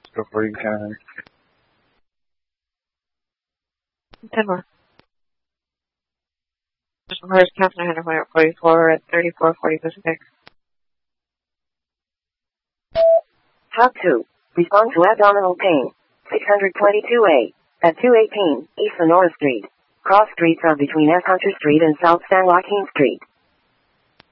Go for you can. 10 more. Reverse Catherine 144 at 3440 Pacific. Hop 2. Respond to abdominal pain. 622A. At 218 East Sonora Street. Cross streets are between S. Hunter Street and South San Joaquin Street.